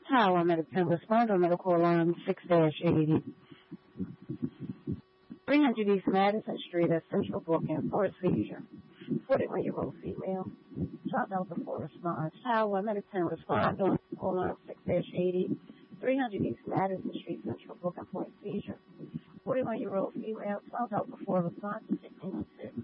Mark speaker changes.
Speaker 1: Hi, I'm at a 10 responder medical alarm 6-80. 300 East Madison Street at Central Booking for a seizure. 41-year-old female. Dropped out before response. Hi, I'm at a 10 responder medical alarm 6-80. 300 East Madison Street, Central Booking for a seizure. 41-year-old female. Dropped out before response. 1502.